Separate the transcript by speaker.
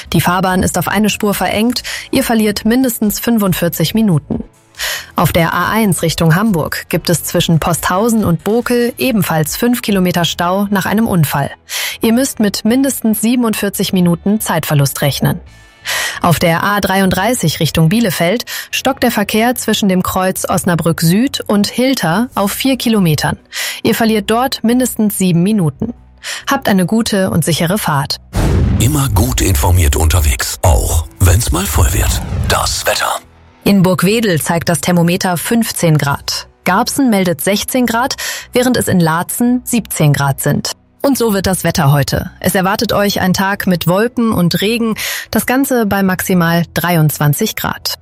Speaker 1: Die Fahrbahn ist auf eine Spur verengt, ihr verliert mindestens 45 Minuten. Auf der A1 Richtung Hamburg gibt es zwischen Posthausen und Bokel ebenfalls 5 Kilometer Stau nach einem Unfall. Ihr müsst mit mindestens 47 Minuten Zeitverlust rechnen. Auf der A33 Richtung Bielefeld stockt der Verkehr zwischen dem Kreuz Osnabrück Süd und Hilter auf 4 Kilometern. Ihr verliert dort mindestens 7 Minuten. Habt eine gute und sichere Fahrt.
Speaker 2: Immer gut informiert unterwegs, auch wenn's mal voll wird. Das Wetter.
Speaker 1: In Burgwedel zeigt das Thermometer 15 Grad. Garbsen meldet 16 Grad, während es in Laatzen 17 Grad sind. Und so wird das Wetter heute. Es erwartet euch ein Tag mit Wolken und Regen, das Ganze bei maximal 23 Grad.